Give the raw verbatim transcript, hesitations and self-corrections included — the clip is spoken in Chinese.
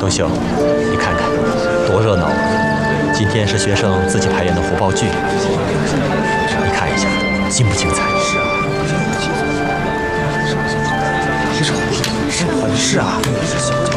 东秀，你看看，多热闹！今天是学生自己排演的虎豹剧，你看一下，精不精彩？是啊，是啊，是啊。